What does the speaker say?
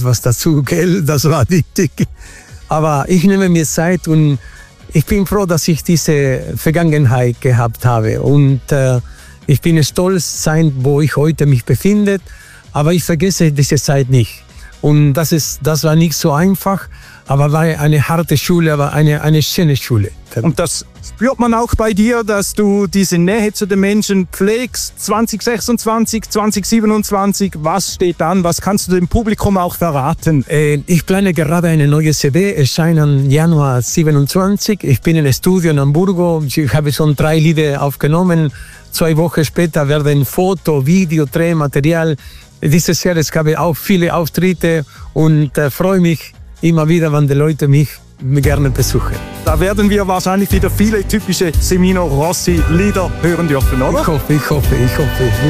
was dazu, Geld, das war wichtig. Aber ich nehme mir Zeit und ich bin froh, dass ich diese Vergangenheit gehabt habe. Und ich bin stolz sein, wo ich heute mich befinde. Aber ich vergesse diese Zeit nicht. Und das war nicht so einfach, aber war eine harte Schule, aber eine schöne Schule. Und das spürt man auch bei dir, dass du diese Nähe zu den Menschen pflegst. 2026, 2027, was steht an? Was kannst du dem Publikum auch verraten? Ich plane gerade eine neue CD, erscheint im Januar 27. Ich bin im Studio in Hamburgo. Ich habe schon 3 Lieder aufgenommen. 2 Wochen später werden Foto, Video, Drehmaterial. Dieses Jahr es gab auch viele Auftritte und freue mich immer wieder, wenn die Leute mich gerne besuchen. Da werden wir wahrscheinlich wieder viele typische Semino Rossi Lieder hören dürfen, oder? Ich hoffe.